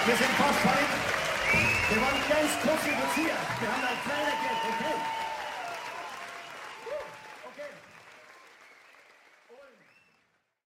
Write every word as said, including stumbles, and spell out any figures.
Wir sind fast fertig. Wir wollen ganz kurz reduzieren. Wir haben ein kleines Geld.